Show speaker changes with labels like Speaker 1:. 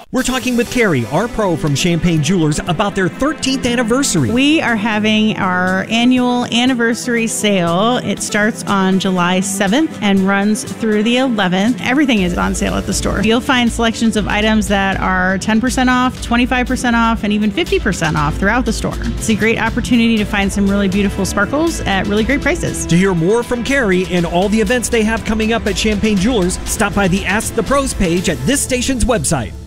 Speaker 1: We're talking with Carrie, our pro from Champagne Jewelers, about their 13th anniversary.
Speaker 2: We are having our annual anniversary sale. It starts on July 7th and runs through the 11th. Everything is on sale at the store. You'll find selections of items that are 10% off, 25% off, and even 50% off throughout the store. It's a great opportunity to find some really beautiful sparkles at really great prices.
Speaker 1: To hear more from Carrie and all the events they have coming up at Champagne Jewelers, stop by the Ask the Pros page at this station's website.